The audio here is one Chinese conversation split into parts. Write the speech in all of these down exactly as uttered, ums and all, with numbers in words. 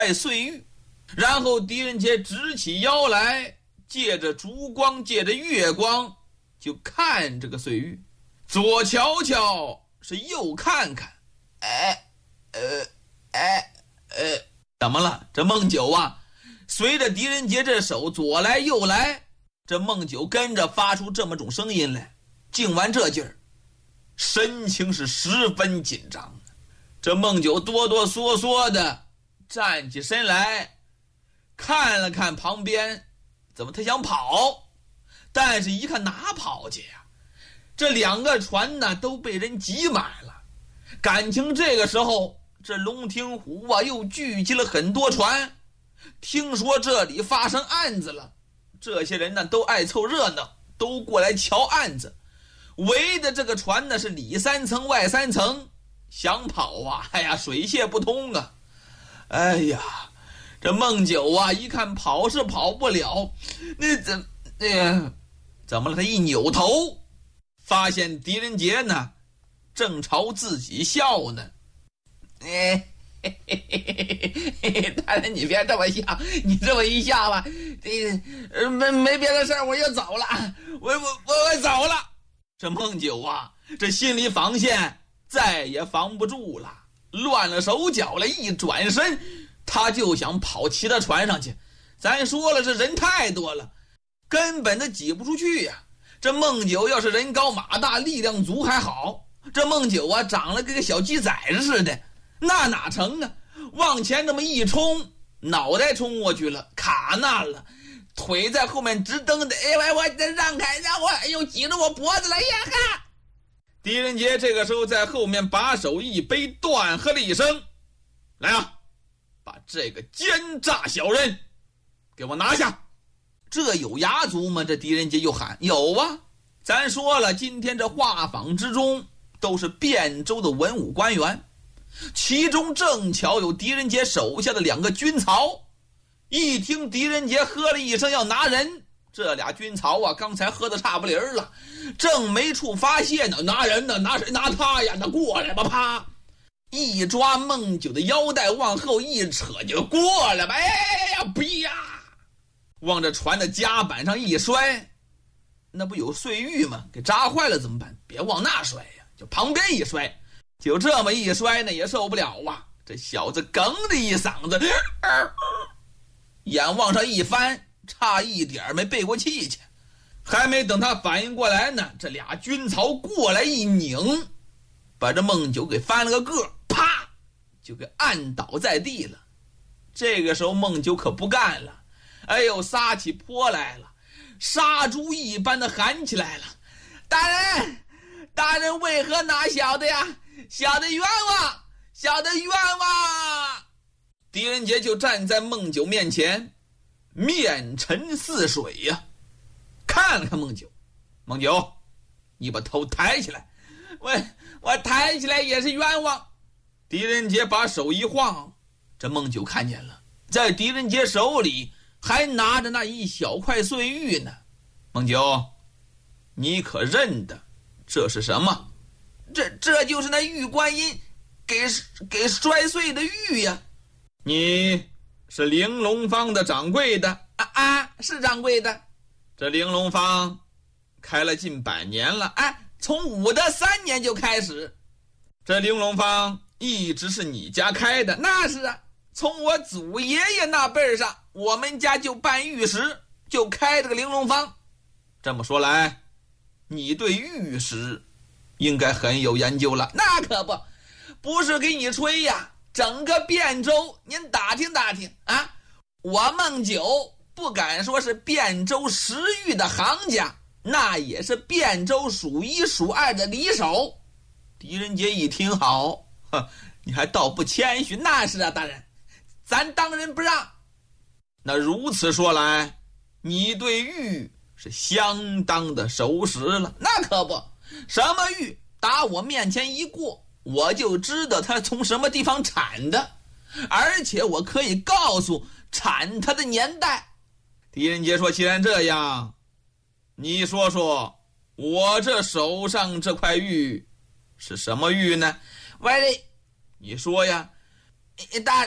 块碎玉。然后狄仁杰直起腰来，借着烛光，借着月光，就看这个碎玉，左瞧瞧，是右看看。哎，呃，哎，呃，怎么了？这孟九啊，随着狄仁杰这手左来右来，这孟九跟着发出这么种声音来，净完这劲儿，神情是十分紧张。这孟九哆哆嗦嗦的站起身来，看了看旁边，怎么他想跑，但是一看哪跑去呀？这两个船呢都被人挤满了，感情这个时候这龙庭湖啊又聚集了很多船，听说这里发生案子了，这些人呢都爱凑热闹，都过来瞧案子，围的这个船呢是里三层外三层，想跑啊，哎呀水泄不通啊。哎呀，这孟九啊一看跑是跑不了，那怎那怎么了？他一扭头，发现狄仁杰呢正朝自己笑呢。哎，嘿嘿嘿嘿嘿，大人你别这么笑，你这么一笑吧，这没没别的事儿，我就走了，我我我我走了。这孟九啊，这心理防线再也防不住了，乱了手脚了，一转身他就想跑其他船上去。咱说了，这人太多了，根本都挤不出去呀、啊。这孟九要是人高马大，力量足还好，这孟九啊长了跟个小鸡崽子似的，那哪成啊？往前这么一冲，脑袋冲过去了，卡那了，腿在后面直蹬的，哎喂，我让开，让我，哎呦，挤着我脖子了呀！哈！狄仁杰这个时候在后面把手一背，断喝了一声：“来啊，把这个奸诈小人给我拿下！”这有牙族吗？这狄仁杰又喊：“有啊！咱说了，今天这画舫之中都是汴州的文武官员，其中正巧有狄仁杰手下的两个军曹。一听狄仁杰喝了一声要拿人，这俩军曹啊，刚才喝的差不离儿了，正没处发泄呢，拿人呢，拿谁？拿他呀！那过来吧，啪！一抓孟九的腰带往后一扯，就过来吧！哎呀，不呀！往这船的甲板上一摔，那不有碎玉吗？给扎坏了怎么办？别往那摔呀，就旁边一摔，就这么一摔呢，也受不了啊！这小子哽的一嗓子，呃、眼往上一翻，差一点没背过气去。还没等他反应过来呢，这俩军曹过来一拧，把这孟九给翻了个个，啪，就给按倒在地了。这个时候孟九可不干了，哎呦，撒起泼来了，杀猪一般的喊起来了：“大人，大人为何拿小的呀？小的冤枉，小的冤枉！”狄仁杰就站在孟九面前，面沉似水呀、啊，看了看孟九，孟九，你把头抬起来，我我抬起来也是冤枉。狄仁杰把手一晃，这孟九看见了，在狄仁杰手里还拿着那一小块碎玉呢。孟九，你可认得这是什么？这这就是那玉观音给给摔碎的玉呀。你是玲珑坊的掌柜的？啊啊，是掌柜的。这玲珑坊开了近百年了，哎，从武德三年就开始。这玲珑坊一直是你家开的？那是啊，从我祖爷爷那辈上，我们家就办玉石，就开这个玲珑坊。这么说来，你对玉石应该很有研究了。那可不，不是给你吹呀，整个汴州您打听打听啊，我孟九不敢说是汴州识玉的行家，那也是汴州数一数二的里手。狄仁杰一听，好，呵，你还倒不谦虚。那是啊，大人，咱当仁不让。那如此说来，你对玉是相当的熟识了。那可不，什么玉打我面前一过，我就知道它从什么地方产的，而且我可以告诉产它的年代。狄仁杰说，既然这样，你说说我这手上这块玉是什么玉呢？喂，你说呀，大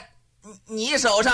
你手上